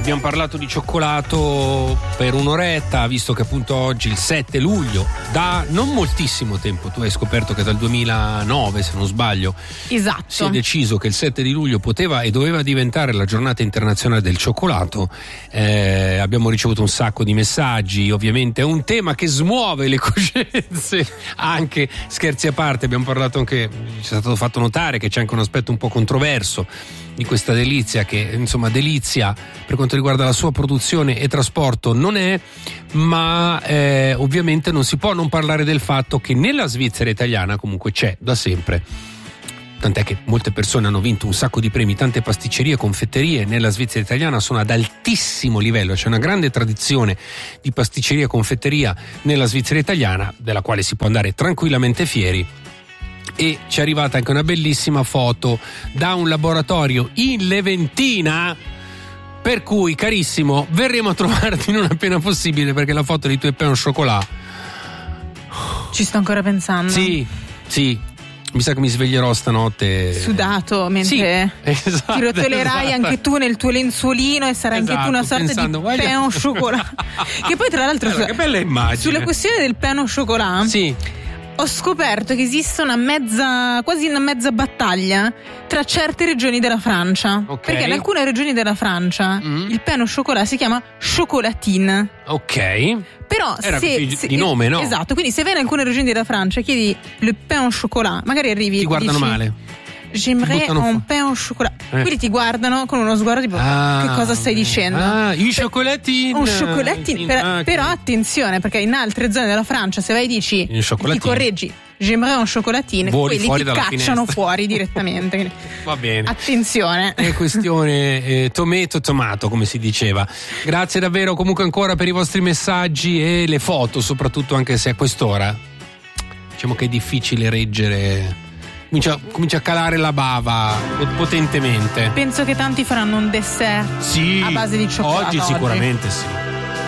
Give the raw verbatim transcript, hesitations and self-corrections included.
abbiamo parlato di cioccolato per un'oretta, visto che appunto oggi il sette luglio, da non moltissimo tempo, tu hai scoperto che dal duemilanove, se non sbaglio, esatto, si è deciso che il sette di luglio poteva e doveva diventare la giornata internazionale del cioccolato. Eh, abbiamo ricevuto un sacco di messaggi, ovviamente è un tema che smuove le coscienze, anche scherzi a parte, abbiamo parlato anche, ci è stato fatto notare che c'è anche un aspetto un po' controverso di questa delizia, che insomma delizia per quanto riguarda la sua produzione e trasporto non è, ma eh, ovviamente non si può non parlare del fatto che nella Svizzera italiana comunque c'è da sempre, tant'è che molte persone hanno vinto un sacco di premi, tante pasticcerie, confetterie nella Svizzera italiana sono ad altissimo livello, c'è una grande tradizione di pasticceria e confetteria nella Svizzera italiana, della quale si può andare tranquillamente fieri. E ci è arrivata anche una bellissima foto da un laboratorio in Leventina, per cui carissimo verremo a trovarti non appena possibile, perché la foto dei tuoi pain au chocolat ci sto ancora pensando. Sì, sì, mi sa che mi sveglierò stanotte sudato mentre sì, esatto, ti rotolerai esatto. anche tu nel tuo lenzuolino e sarai esatto, anche tu una sorta pensando, di voglio... pain au chocolat. Che poi tra l'altro allora, che bella immagine. Sulla questione del pain au chocolat, sì, ho scoperto che esiste una mezza, quasi una mezza battaglia tra certe regioni della Francia. Okay. Perché in alcune regioni della Francia mm. il pain au chocolat si chiama chocolatine. Ok. Però era se, così se, di nome, no? Esatto, quindi se vai in alcune regioni della Francia e chiedi le pain au chocolat, magari arrivi ti guardano dici, male. J'aimerais un pain au chocolat. Eh. Quindi ti guardano con uno sguardo tipo ah, che cosa stai dicendo? Ah, i cioccolatini. Un cioccolatino. Per, ah, però attenzione, perché in altre zone della Francia se vai e dici ti correggi j'aimerais un chocolatine, voli quelli fuori ti dalla cacciano finestra. fuori direttamente. Va bene. Attenzione. È questione eh, tomato tomato, come si diceva. Grazie davvero comunque ancora per i vostri messaggi e le foto, soprattutto, anche se a quest'ora diciamo che è difficile reggere. Comincia, comincia a calare la bava potentemente. Penso che tanti faranno un dessert sì, a base di cioccolato oggi sicuramente sì.